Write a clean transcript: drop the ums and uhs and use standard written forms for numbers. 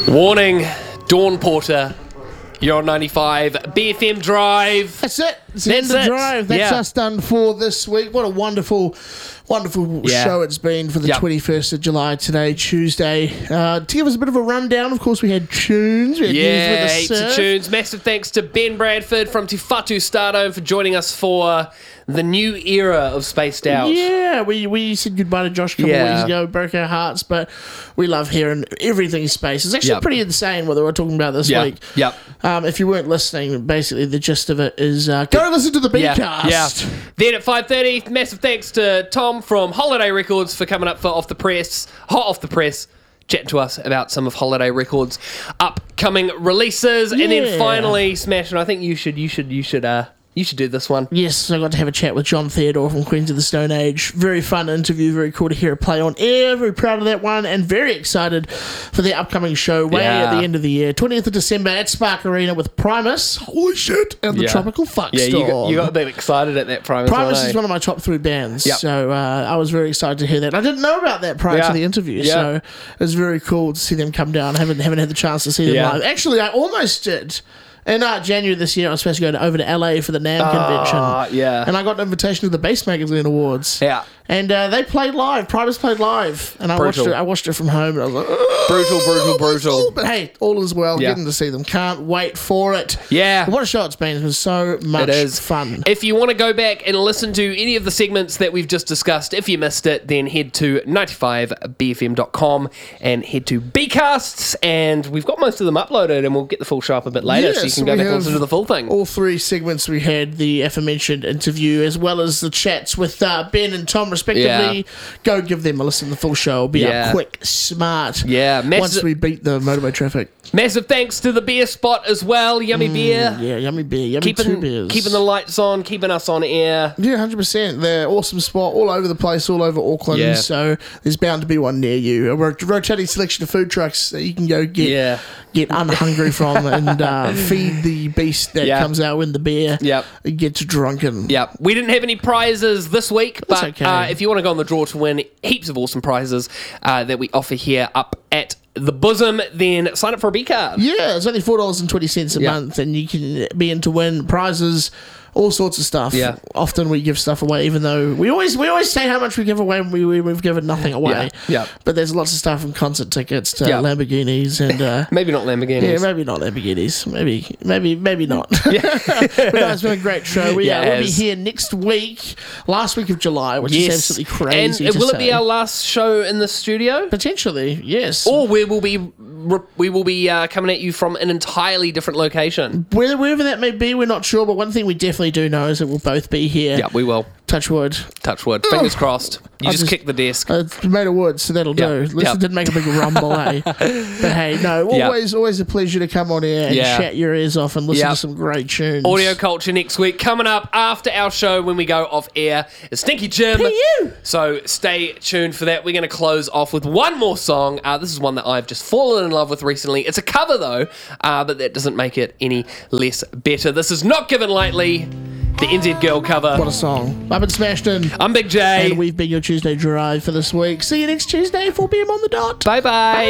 Warning, Dawn Porter, you're on 95 BFM Drive. That's it. It's the end of the drive. That's us done for this week. What a wonderful show it's been for the 21st of July today, Tuesday. To give us a bit of a rundown, of course, we had tunes. We had news with the heaps surf. of tunes. Massive thanks to Ben Bradford from Te Whatu Stardome for joining us for the new era of Spaced Out. Yeah, we said goodbye to Josh a couple of weeks ago, broke our hearts, but we love hearing everything Space. It's actually pretty insane what they were talking about this week. Yep. If you weren't listening, basically the gist of it is go listen to the B-Cast. Then at 5:30, massive thanks to Tom from Holiday Records for coming up for Off the Press, hot off the press, chatting to us about some of Holiday Records' upcoming releases. And then finally, Smash, and I think you should do this one. Yes, I got to have a chat with John Theodore from Queens of the Stone Age. Very fun interview, very cool to hear it play on air. Very proud of that one and very excited for the upcoming show way at the end of the year. 20th of December at Spark Arena with Primus. Holy shit. And the Tropical Fuck Storm. You got a bit excited at that Primus. Primus is one of my top 3 bands, so I was very excited to hear that. I didn't know about that prior to the interview, so it was very cool to see them come down. I haven't had the chance to see them live. Actually, I almost did. In January this year, I was supposed to go over to LA for the NAMM convention. And I got an invitation to the Bass Magazine Awards. Yeah. And they played live. Primus played live. And I watched it from home. And I was like, brutal. But hey, all is well. Getting to see them. Can't wait for it. Yeah. What a show it's been. It was so much fun. If you want to go back and listen to any of the segments that we've just discussed, if you missed it, then head to 95bfm.com and head to Bcasts. And we've got most of them uploaded, and we'll get the full show up a bit later. So you can go back and listen to the full thing. All 3 segments we had, the aforementioned interview, as well as the chats with Ben and Tom, respectively. Go give them a listen. The full show will be up quick, smart. Once we beat the motorway traffic. Massive thanks to the beer spot as well. Yummy beer. Yeah, yummy beer. Yummy 2 beers. Keeping the lights on, keeping us on air. Yeah, 100%. They're awesome spot all over the place, all over Auckland. So there's bound to be one near you. A rotating selection of food trucks that you can go get unhungry from and feed the beast that comes out when the beer gets drunken. We didn't have any prizes this week, but if you want to go on the draw to win heaps of awesome prizes that we offer here up at the Bosom, then sign up for a B card. Yeah, it's only $4.20 a month, and you can be in to win prizes, all sorts of stuff. Often we give stuff away, even though we always say how much we give away, and we've given nothing away. But there's lots of stuff from concert tickets to Lamborghinis and maybe not Lamborghinis. Yeah, maybe not Lamborghinis. Maybe not. But no, it's been a great show. We'll be here next week, last week of July, which is absolutely crazy. And will it be our last show in the studio? Potentially, yes. Or we will be coming at you from an entirely different location. Wherever that may be, we're not sure. But one thing we definitely do know is that we'll both be here. Yeah, we will. Touch wood. Fingers crossed. You just kick the desk. It's made of wood, so that'll do. At least it didn't make a big rumble, eh? But hey, no, always a pleasure to come on air and chat your ears off and listen to some great tunes. Audio Culture next week. Coming up after our show when we go off air is Stinky Jim. PU. So stay tuned for that. We're going to close off with one more song. This is one that I've just fallen in love with recently. It's a cover though, but that doesn't make it any less better. This is Not Given Lightly, the NZ Girl cover. What a song. I've been Smashton. I'm Big J. And we've been your Tuesday Drive for this week. See you next Tuesday, 4 p.m. on the dot. Bye-bye.